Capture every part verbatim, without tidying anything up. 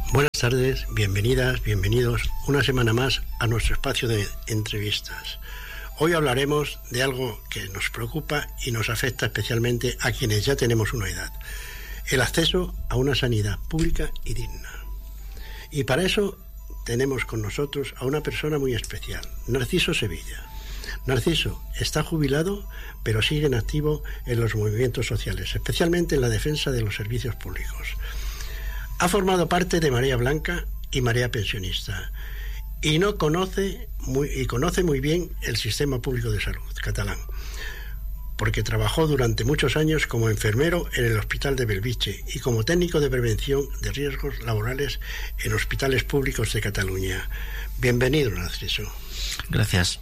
Buenas tardes, bienvenidas, bienvenidos una semana más a nuestro espacio de entrevistas. Hoy hablaremos de algo que nos preocupa y nos afecta especialmente a quienes ya tenemos una edad: el acceso a una sanidad pública y digna. Y para eso tenemos con nosotros a una persona muy especial, Narciso Sevilla. Narciso está jubilado, pero sigue en activo en los movimientos sociales, especialmente en la defensa de los servicios públicos. Ha formado parte de Marea Blanca y Marea Pensionista y no conoce muy, y conoce muy bien el sistema público de salud catalán, porque trabajó durante muchos años como enfermero en el Hospital de Bellvitge y como técnico de prevención de riesgos laborales en hospitales públicos de Cataluña. Bienvenido, Narciso. Gracias.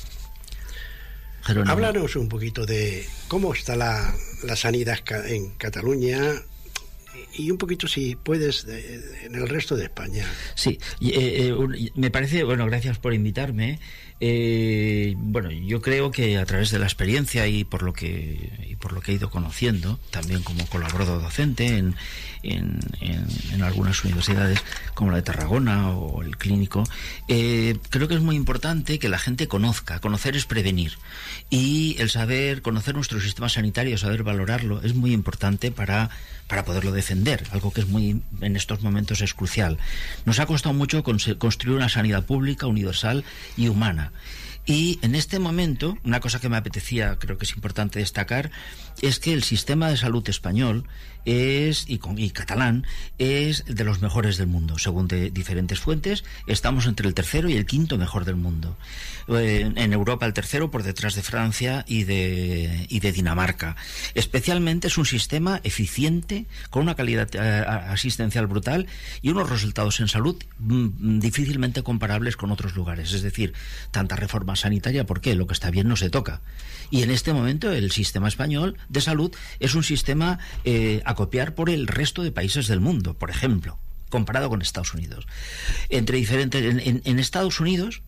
Jerónimo. Háblanos un poquito de cómo está la, la sanidad en Cataluña y un poquito, si puedes, de, de, en el resto de España. Sí, eh, eh, me parece, bueno, gracias por invitarme. Eh, bueno, yo creo que a través de la experiencia y por lo que y por lo que he ido conociendo, también como colaborador docente en, en, en, en algunas universidades como la de Tarragona o el Clínico, eh, creo que es muy importante que la gente conozca. Conocer es prevenir, y el saber conocer nuestro sistema sanitario, saber valorarlo, es muy importante para para poderlo defender, algo que es muy, en estos momentos es crucial. Nos ha costado mucho construir una sanidad pública, universal y humana. Y en este momento, una cosa que me apetecía, creo que es importante destacar, es que el sistema de salud español es y, con, y catalán es de los mejores del mundo. Según de diferentes fuentes, estamos entre el tercero y el quinto mejor del mundo. En, en Europa el tercero, por detrás de Francia y de, y de Dinamarca. Especialmente es un sistema eficiente, con una calidad eh, asistencial brutal y unos resultados en salud mm, difícilmente comparables con otros lugares. Es decir, tanta reforma sanitaria, ¿por qué? Lo que está bien no se toca. Y en este momento el sistema español de salud es un sistema eh, a copiar por el resto de países del mundo, por ejemplo, comparado con Estados Unidos. Entre diferentes, en, en, en Estados Unidos,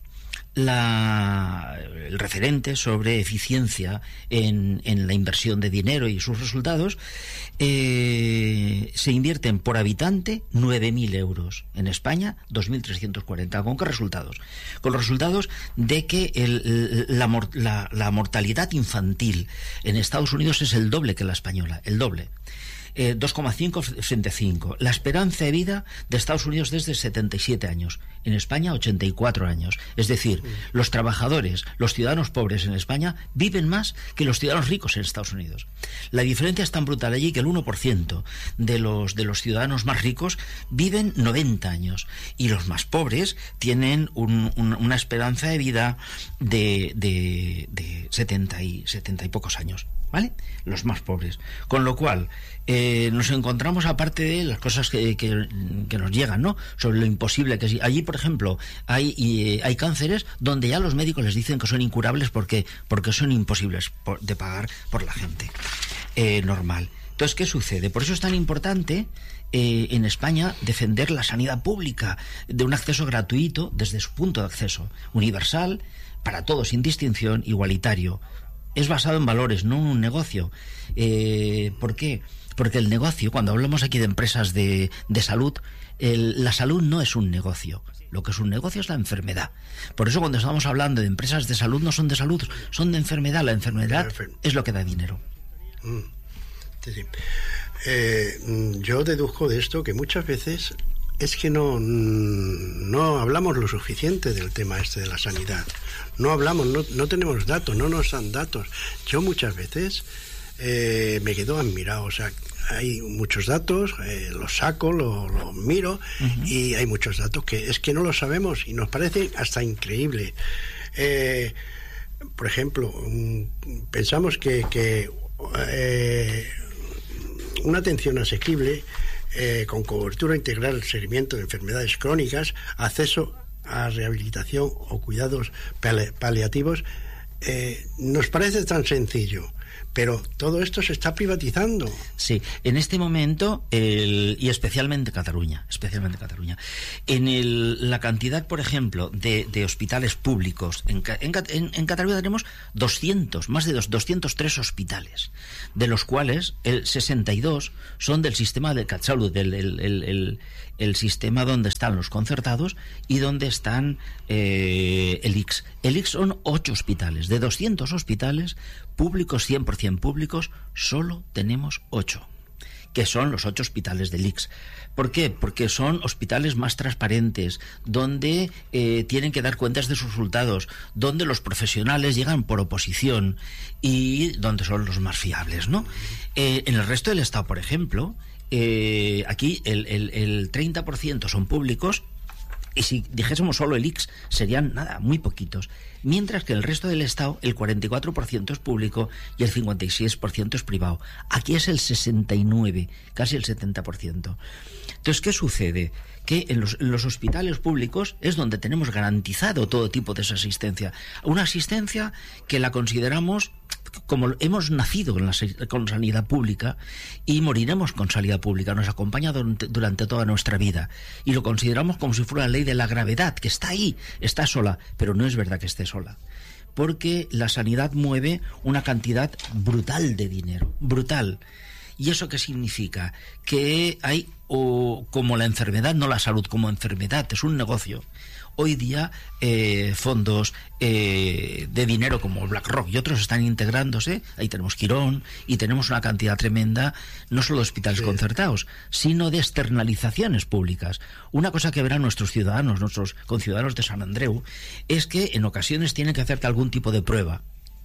La, el referente sobre eficiencia en, en la inversión de dinero y sus resultados, eh, se invierten por habitante nueve mil euros. En España, dos mil trescientos cuarenta. ¿Con qué resultados? Con los resultados de que el, la, la, la mortalidad infantil en Estados Unidos es el doble que la española, el doble. Eh, dos coma cinco frente a cinco. La esperanza de vida de Estados Unidos es de setenta y siete años, en España ochenta y cuatro años. Es decir, los trabajadores, los ciudadanos pobres en España viven más que los ciudadanos ricos en Estados Unidos. La diferencia es tan brutal allí que el uno por ciento de los, de los ciudadanos más ricos viven noventa años y los más pobres tienen un, un, una esperanza de vida de, de, de setenta y, setenta y pocos años, ¿vale? Los más pobres. Con lo cual, eh, nos encontramos, aparte de las cosas que, que, que nos llegan, ¿no?, sobre lo imposible que es. Allí, por ejemplo, hay, y, hay cánceres donde ya los médicos les dicen que son incurables porque, porque son imposibles por, de pagar por la gente eh, normal. Entonces, ¿qué sucede? Por eso es tan importante eh, en España defender la sanidad pública, de un acceso gratuito desde su punto de acceso, universal, para todos, sin distinción, igualitario. Es basado en valores, no en un negocio. Eh, ¿Por qué? Porque el negocio, cuando hablamos aquí de empresas de, de salud, el, la salud no es un negocio. Lo que es un negocio es la enfermedad. Por eso cuando estamos hablando de empresas de salud, no son de salud, son de enfermedad. La enfermedad es lo que da dinero. Mm, sí, sí. Eh, yo deduzco de esto que muchas veces es que no, no hablamos lo suficiente del tema este de la sanidad. No hablamos, no, no tenemos datos, no nos dan datos. Yo muchas veces eh, me quedo admirado. O sea, hay muchos datos, eh, los saco, los lo miro, uh-huh. y hay muchos datos que es que no los sabemos y nos parece hasta increíble. Eh, por ejemplo, pensamos que, que eh, una atención asequible, Eh, con cobertura integral, seguimiento de enfermedades crónicas, acceso a rehabilitación o cuidados pali- paliativos, eh, nos parece tan sencillo, pero todo esto se está privatizando. Sí, en este momento, el, y especialmente Cataluña, especialmente Cataluña, en el, la cantidad, por ejemplo, de, de hospitales públicos, en, en, en Cataluña tenemos doscientos, más de dos, doscientos tres hospitales, de los cuales el sesenta y dos son del sistema de CatSalut, del el, el, el, el sistema donde están los concertados y donde están eh, el I C S. El I C S son ocho hospitales, de doscientos hospitales públicos, cien por ciento públicos, solo tenemos ocho, que son los ocho hospitales del I C S. ¿Por qué? Porque son hospitales más transparentes, donde eh, tienen que dar cuentas de sus resultados, donde los profesionales llegan por oposición y donde son los más fiables, ¿no? Eh, en el resto del Estado, por ejemplo, eh, aquí el, el, el treinta por ciento son públicos, y si dijésemos solo el I C S serían nada, muy poquitos, mientras que el resto del Estado el cuarenta y cuatro por ciento es público y el cincuenta y seis por ciento es privado. Aquí es el sesenta y nueve por ciento, casi el setenta por ciento. Entonces, ¿qué sucede? Que en los, en los hospitales públicos es donde tenemos garantizado todo tipo de esa asistencia. Una asistencia que la consideramos como hemos nacido con, la, con sanidad pública y moriremos con sanidad pública, nos acompaña durante, durante toda nuestra vida y lo consideramos como si fuera la ley de la gravedad, que está ahí, está sola, pero no es verdad que esté sola, porque la sanidad mueve una cantidad brutal de dinero, brutal. ¿Y eso qué significa? Que hay, o como la enfermedad, no la salud, como enfermedad, es un negocio. Hoy día eh, fondos eh, de dinero como BlackRock y otros están integrándose, ahí tenemos Quirón y tenemos una cantidad tremenda, no solo de hospitales sí. concertados, sino de externalizaciones públicas. Una cosa que verán nuestros ciudadanos, nuestros conciudadanos de Sant Andreu, es que en ocasiones tienen que hacerte algún tipo de prueba,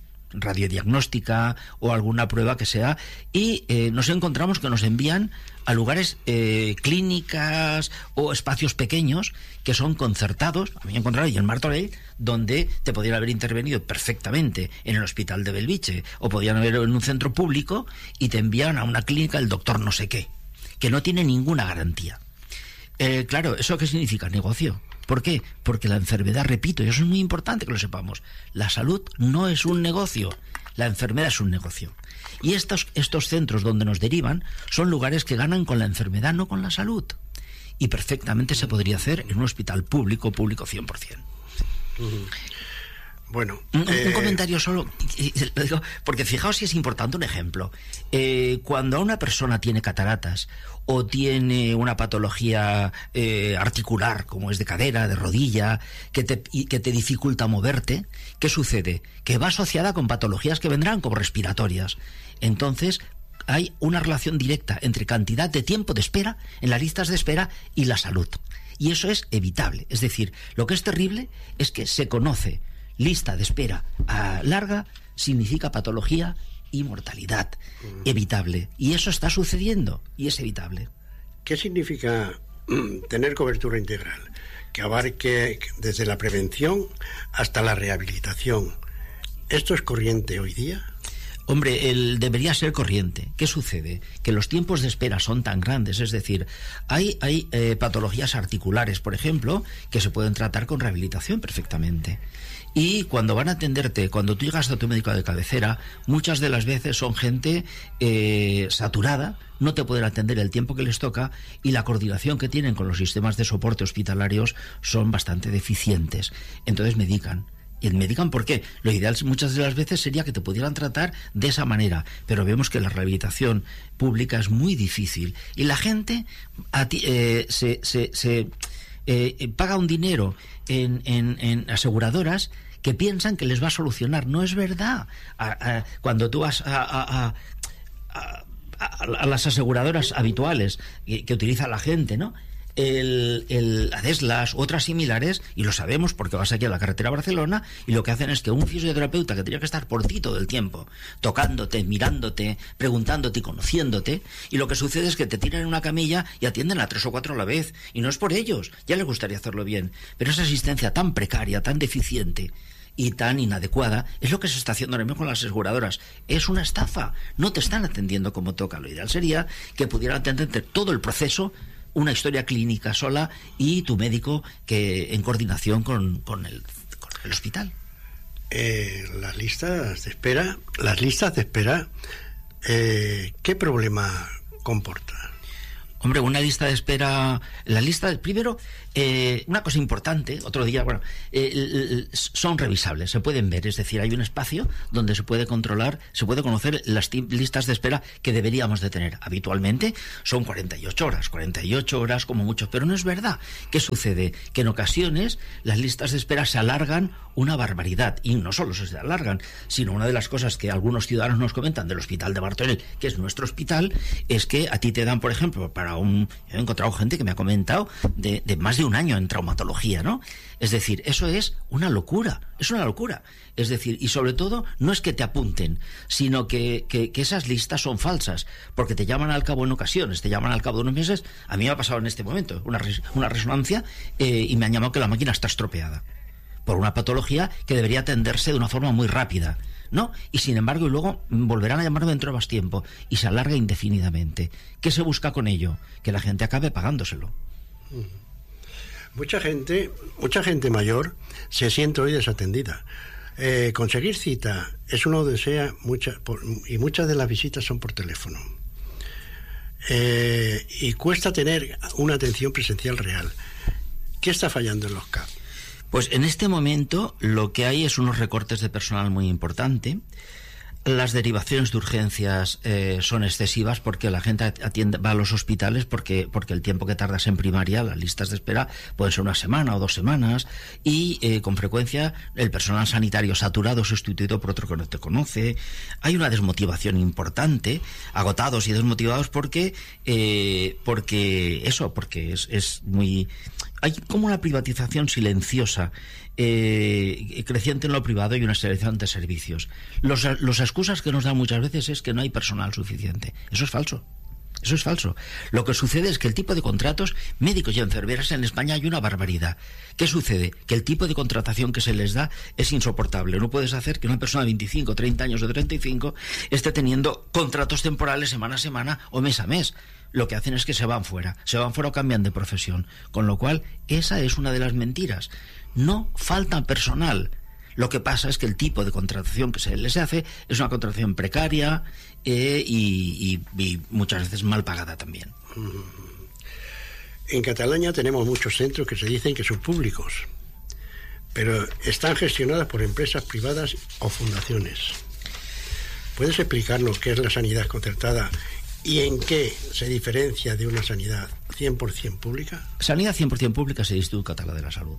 radiodiagnóstica o alguna prueba que sea, y eh, nos encontramos que nos envían a lugares, eh, clínicas o espacios pequeños que son concertados. A mí me he encontrado ahí en Martorell, donde te podrían haber intervenido perfectamente en el hospital de Belviche o podrían haber en un centro público y te envían a una clínica el doctor no sé qué, que no tiene ninguna garantía. Eh, claro, ¿eso qué significa? Negocio. ¿Por qué? Porque la enfermedad, repito, y eso es muy importante que lo sepamos, la salud no es un negocio, la enfermedad es un negocio. Y estos, estos centros donde nos derivan son lugares que ganan con la enfermedad, no con la salud. Y perfectamente se podría hacer en un hospital público, público cien por ciento. Uh-huh. Bueno, un, eh... un comentario solo, lo digo, porque fijaos si es importante un ejemplo. Eh, cuando una persona tiene cataratas o tiene una patología eh, articular, como es de cadera, de rodilla, que te, que te dificulta moverte, ¿qué sucede? Que va asociada con patologías que vendrán como respiratorias. Entonces, hay una relación directa entre cantidad de tiempo de espera en las listas de espera y la salud. Y eso es evitable. Es decir, lo que es terrible es que se conoce lista de espera a larga significa patología y mortalidad evitable. Y eso está sucediendo y es evitable. ¿Qué significa tener cobertura integral? Que abarque desde la prevención hasta la rehabilitación. ¿Esto es corriente hoy día? Hombre, el debería ser corriente. ¿Qué sucede? Que los tiempos de espera son tan grandes, es decir, hay, hay eh, patologías articulares, por ejemplo, que se pueden tratar con rehabilitación perfectamente. Y cuando van a atenderte, cuando tú llegas a tu médico de cabecera, muchas de las veces son gente eh, saturada, no te pueden atender el tiempo que les toca y la coordinación que tienen con los sistemas de soporte hospitalarios son bastante deficientes. Entonces medican. ¿Y medican por qué? Lo ideal muchas de las veces sería que te pudieran tratar de esa manera, pero vemos que la rehabilitación pública es muy difícil y la gente a ti, eh, se, se, se eh, paga un dinero en, en, en aseguradoras que piensan que les va a solucionar. No es verdad. A, a, cuando tú vas a, a, a, a, a las aseguradoras habituales que, que utiliza la gente, ¿no? El, el Adeslas, otras similares, y lo sabemos porque vas aquí a la carretera a Barcelona y lo que hacen es que un fisioterapeuta que tenía que estar por ti todo el tiempo, tocándote, mirándote, preguntándote y conociéndote, y lo que sucede es que te tiran en una camilla y atienden a tres o cuatro a la vez, y no es por ellos, ya les gustaría hacerlo bien, pero esa asistencia tan precaria, tan deficiente y tan inadecuada es lo que se está haciendo ahora mismo con las aseguradoras. Es una estafa, no te están atendiendo como toca. Lo ideal sería que pudieran atenderte todo el proceso, una historia clínica sola y tu médico que en coordinación con, con, el, con el hospital. eh, las listas de espera, las listas de espera, eh, ¿qué problema comporta? Hombre, una lista de espera, la lista, primero, eh, una cosa importante, otro día, bueno, eh, son revisables, se pueden ver, es decir, hay un espacio donde se puede controlar, se puede conocer las listas de espera que deberíamos de tener. Habitualmente son cuarenta y ocho horas, cuarenta y ocho horas como mucho, pero no es verdad. ¿Qué sucede? Que en ocasiones las listas de espera se alargan una barbaridad, y no solo se alargan, sino una de las cosas que algunos ciudadanos nos comentan del Hospital de Martorell, que es nuestro hospital, es que a ti te dan, por ejemplo, para un... Yo he encontrado gente que me ha comentado de, de más de un año en traumatología, ¿no? Es decir, eso es una locura, es una locura. Es decir, y sobre todo, no es que te apunten, sino que, que, que esas listas son falsas, porque te llaman al cabo en ocasiones, te llaman al cabo de unos meses. A mí me ha pasado en este momento una, res, una resonancia eh, y me han llamado que la máquina está estropeada por una patología que debería atenderse de una forma muy rápida, ¿no? Y sin embargo, y luego volverán a llamarme dentro de más tiempo y se alarga indefinidamente. ¿Qué se busca con ello? Que la gente acabe pagándoselo. Mucha gente, mucha gente mayor se siente hoy desatendida. Eh, conseguir cita es uno desea mucha, por, y muchas de las visitas son por teléfono. Eh, y cuesta tener una atención presencial real. ¿Qué está fallando en los C A P? Pues en este momento lo que hay es unos recortes de personal muy importante. Las derivaciones de urgencias eh, son excesivas porque la gente atiende, va a los hospitales porque, porque el tiempo que tardas en primaria, las listas de espera pueden ser una semana o dos semanas, y eh, con frecuencia el personal sanitario saturado sustituido por otro que no te conoce. Hay una desmotivación importante, agotados y desmotivados porque eh, porque eso, porque es, es muy... Hay como una privatización silenciosa, eh, creciente en lo privado, y una selección de servicios. Los, los excusas que nos dan muchas veces es que no hay personal suficiente. Eso es falso. Eso es falso. Lo que sucede es que el tipo de contratos, médicos y enfermeras en España, hay una barbaridad. ¿Qué sucede? Que el tipo de contratación que se les da es insoportable. No puedes hacer que una persona de veinticinco, treinta años o treinta y cinco esté teniendo contratos temporales semana a semana o mes a mes. Lo que hacen es que se van fuera, se van fuera o cambian de profesión. Con lo cual, esa es una de las mentiras. No falta personal. Lo que pasa es que el tipo de contratación que se les hace es una contratación precaria eh, y, y, y muchas veces mal pagada también. En Cataluña tenemos muchos centros que se dicen que son públicos, pero están gestionados por empresas privadas o fundaciones. ¿Puedes explicarnos qué es la sanidad concertada y en qué se diferencia de una sanidad cien por ciento pública? Sanidad cien por ciento pública es el Instituto Catalán de la Salud.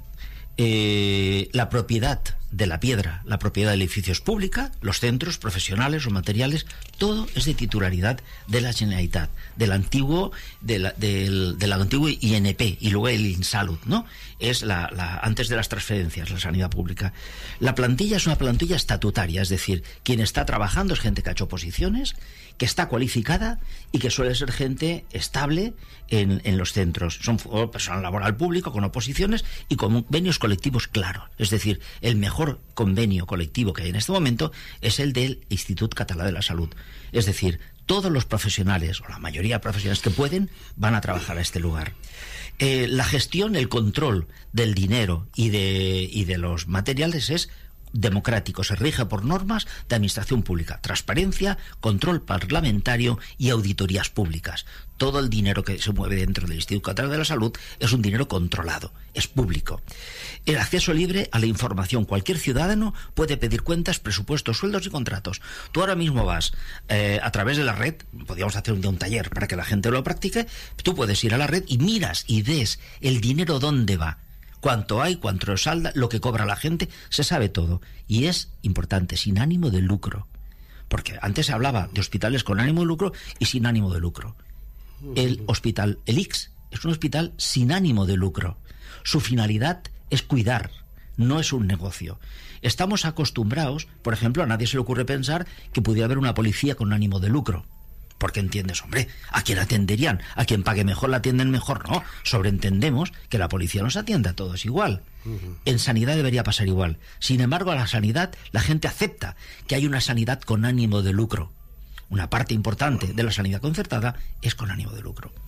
Eh, la propiedad de la piedra, la propiedad del edificio es pública, los centros profesionales o materiales, todo es de titularidad de la Generalitat, del antiguo, de la, del, del antiguo I N P y luego el INSALUD, ¿no? Es la, la, antes de las transferencias, la sanidad pública. La plantilla es una plantilla estatutaria, es decir, quien está trabajando es gente que ha hecho oposiciones, que está cualificada y que suele ser gente estable en, en los centros. Son personal laboral público con oposiciones y con convenios colectivos claros. Es decir, el mejor convenio colectivo que hay en este momento es el del Institut Català de la Salud. Es decir, todos los profesionales, o la mayoría de profesionales que pueden, van a trabajar a este lugar. Eh, la gestión, el control del dinero y de, y de los materiales es democrático, se rige por normas de administración pública, transparencia, control parlamentario y auditorías públicas. Todo el dinero que se mueve dentro del Instituto Catalán de la Salud es un dinero controlado, es público. El acceso libre a la información. Cualquier ciudadano puede pedir cuentas, presupuestos, sueldos y contratos. Tú ahora mismo vas eh, a través de la red, podríamos hacer un día un taller para que la gente lo practique, tú puedes ir a la red y miras y ves el dinero dónde va, cuánto hay, cuánto salda, lo que cobra la gente, se sabe todo. Y es importante, sin ánimo de lucro. Porque antes se hablaba de hospitales con ánimo de lucro y sin ánimo de lucro. El hospital, el I C S, es un hospital sin ánimo de lucro. Su finalidad es cuidar, no es un negocio. Estamos acostumbrados, por ejemplo, a nadie se le ocurre pensar que pudiera haber una policía con ánimo de lucro. Porque entiendes, hombre, ¿a quién atenderían? ¿A quien pague mejor la atienden mejor? No, sobreentendemos que la policía nos atiende a todos igual. Uh-huh. En sanidad debería pasar igual. Sin embargo, a la sanidad, la gente acepta que hay una sanidad con ánimo de lucro. Una parte importante de la sanidad concertada es con ánimo de lucro.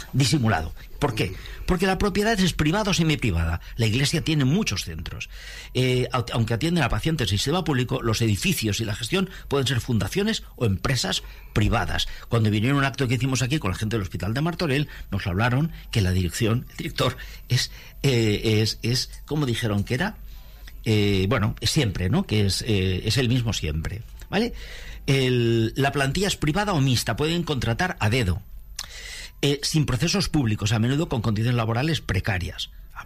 disimulado. ¿Por qué? Porque la propiedad es privada o semiprivada. La Iglesia tiene muchos centros. Eh, aunque atienden a pacientes del sistema público, los edificios y la gestión pueden ser fundaciones o empresas privadas. Cuando vinieron a un acto que hicimos aquí con la gente del Hospital de Martorell, nos hablaron que la dirección, el director, es, eh, es, es como dijeron que era, eh, bueno, siempre, ¿no? Que es, eh, es el mismo siempre, ¿vale? El, la plantilla es privada o mixta, pueden contratar a dedo. Eh, sin procesos públicos, a menudo con condiciones laborales precarias.